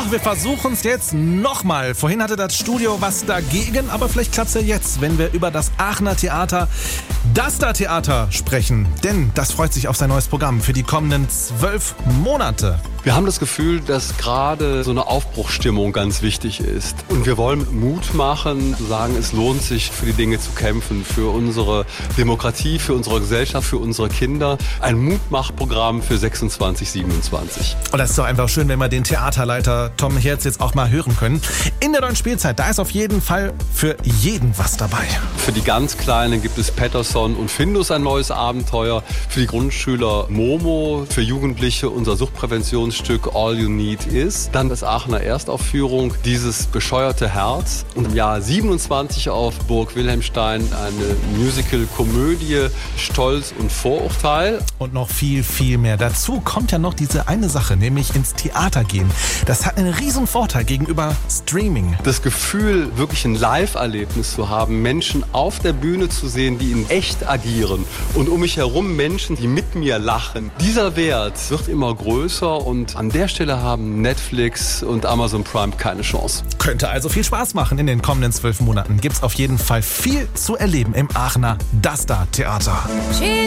wir versuchen es jetzt nochmal. Vorhin hatte das Studio was dagegen, aber vielleicht klappt es ja jetzt, wenn wir über das Aachener Theater, das Theater sprechen. Denn das freut sich auf sein neues Programm für die kommenden 12 Monate. Wir haben das Gefühl, dass gerade so eine Aufbruchsstimmung ganz wichtig ist. Und wir wollen Mut machen, zu sagen, es lohnt sich, für die Dinge zu kämpfen, für unsere Demokratie, für unsere Gesellschaft, für unsere Kinder. Ein Mutmachprogramm für 26, 27. Und das ist doch einfach schön, wenn wir den Theaterleiter Tom Herz jetzt auch mal hören können. In der neuen Spielzeit, da ist auf jeden Fall für jeden was dabei. Für die ganz Kleinen gibt es Patterson und Findus ein neues Abenteuer. Für die Grundschüler Momo, für Jugendliche unser Suchtpräventionsstück All You Need Is. Dann das Aachener Erstaufführung, dieses bescheuerte Herz. Und im Jahr 27 auf Burg Wilhelmstein eine Musical-Komödie Stolz und Vorurteil. Und noch viel, viel mehr. Dazu kommt ja noch diese eine Sache, nämlich ins Theater gehen. Das hat einen riesen Vorteil gegenüber Streaming. Das Gefühl, wirklich ein Live-Erlebnis zu haben, Menschen auf der Bühne zu sehen, die in echt agieren und um mich herum Menschen, die mit mir lachen. Dieser Wert wird immer größer und an der Stelle haben Netflix und Amazon Prime keine Chance. Könnte also viel Spaß machen in den kommenden 12 Monaten. Gibt's auf jeden Fall viel zu erleben im Aachener Das Theater.